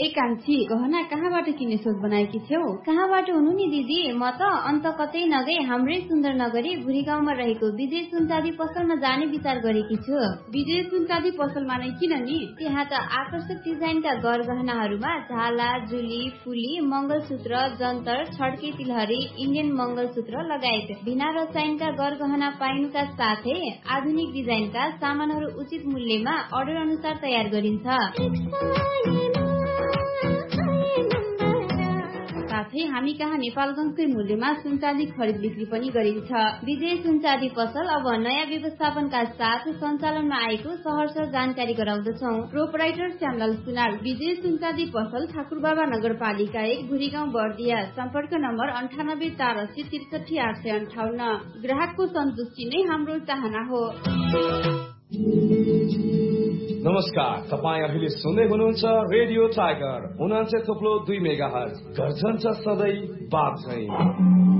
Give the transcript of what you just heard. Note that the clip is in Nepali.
कान्छी गहना कहाँबाट किन्ने सोच बनाएकी थियौ? कहाँबाट हुनु नि दिदी, म त अन्त कतै नगई हाम्रै सुन्दर नगरी भुरी गाउँमा रहेको विजय सुनचाँदी पसलमा जाने विचार गरेकी छु। विजय सुनचाँदी पसलमा नै किन नि? त्यहाँ त आकर्षक डिजाइनका गरगहनाहरूमा झाला, जुली, फुली, मंगलसूत्र, जन्तर, छड्के तिलहरी, इन्डियन मंगलसूत्र लगायत बिना रसायनका गरगहना पाइनुका साथै आधुनिक डिजाइनका सामानहरू उचित मूल्यमा अर्डर अनुसार तयार गरिन्छ। साथै हामी कहाँ नेपालगञ्जकै मूल्यमा सुनचाँदी खरिद बिक्री पनि गरिन्छ। विजय सुनचाँदी पसल अब नयाँ व्यवस्थापनका साथ सञ्चालनमा आएको सहर्ष जानकारी गराउँदछौ। प्रोपराइटर श्यामलाल सुनार, विजय सुनचाँदी पसल ठाकुरबाबा नगरपालिका 1 भुरीगाउँ बर्दिया। सम्पर्क नम्बर 9848633858। ग्राहकको सन्तुष्टि नै हाम्रो चाहना हो। नमस्कार, तपाईँ अहिले सुन्दै हुनुहुन्छ रेडियो टाइगर 89.2 मेगाहर्ज। गर्जन छ सधैँ बाघ झैं।